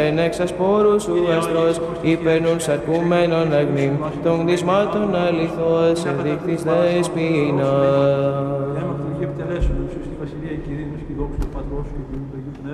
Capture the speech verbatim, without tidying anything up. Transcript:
Εν εξασπόρους σου αστρός, υπερνούν σαρκουμένων αγνήμ, των κτισμάτων αληθώς, ενδείκτης δεσποινα. Αίμα και επιτελέσουν, ουσιαστική βασιλεία Κυρίου και δόξου του Πατρός και του Αγίου Πνεύματος.